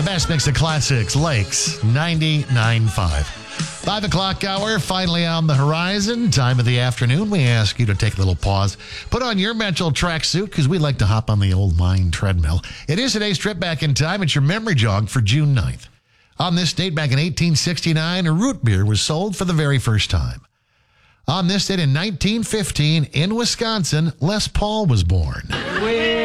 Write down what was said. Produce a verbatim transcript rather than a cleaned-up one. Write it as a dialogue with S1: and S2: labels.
S1: The best mix of classics, Lakes ninety-nine point five. Five o'clock hour, finally on the horizon. Time of the afternoon. We ask you to take a little pause. Put on your mental tracksuit because we like to hop on the old mind treadmill. It is today's trip back in time. It's your memory jog for June ninth. On this date, back in eighteen sixty-nine, a root beer was sold for the very first time. On this date in nineteen fifteen, in Wisconsin, Les Paul was born.
S2: We